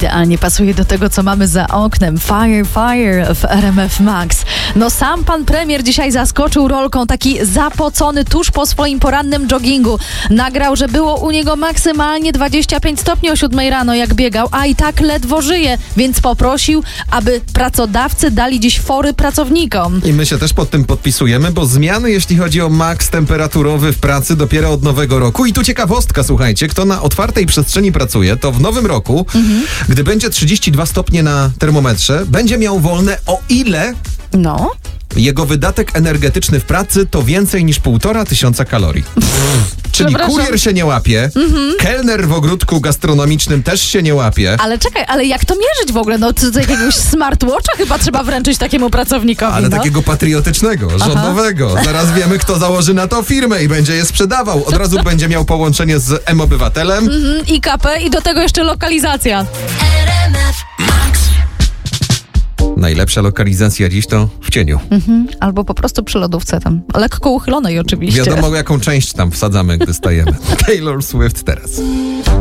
idealnie pasuje do tego, co mamy za oknem. Fire, fire w RMF Max. No sam pan premier dzisiaj zaskoczył rolką, taki zapocony tuż po swoim porannym joggingu. Nagrał, że było u niego maksymalnie 25 stopni o 7 rano, jak biegał, a i tak ledwo żyje, więc poprosił, aby pracodawcy dali dziś fory pracownikom. I my się też pod tym podpisujemy, bo zmiany, jeśli chodzi o maks temperaturowy w pracy, dopiero od nowego roku. I tu ciekawostka, słuchajcie, kto na otwartej przestrzeni pracuje, to w nowym roku, gdy będzie 32 stopnie na termometrze, będzie miał wolne, o ile No. jego wydatek energetyczny w pracy to więcej niż 1500 kalorii. Czyli kurier się nie łapie, kelner w ogródku gastronomicznym też się nie łapie. Ale czekaj, ale jak to mierzyć w ogóle? No co, jakiegoś smartwatcha chyba trzeba wręczyć takiemu pracownikowi, Ale takiego patriotycznego, rządowego. Zaraz wiemy, kto założy na to firmę i będzie je sprzedawał. Od razu będzie miał połączenie z M-Obywatelem. IKP i do tego jeszcze lokalizacja. Najlepsza lokalizacja dziś to w cieniu. Albo po prostu przy lodówce tam. Lekko uchylonej oczywiście. Wiadomo, jaką część tam wsadzamy, gdy stajemy. Taylor Swift teraz.